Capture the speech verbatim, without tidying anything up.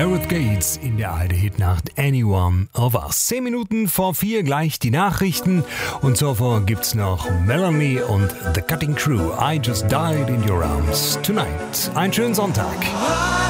Gareth Gates in der alte Hitnacht Anyone of Us. Zehn Minuten vor vier gleich die Nachrichten und zuvor gibt's noch Melanie und The Cutting Crew. I Just Died in Your Arms Tonight. Einen schönen Sonntag.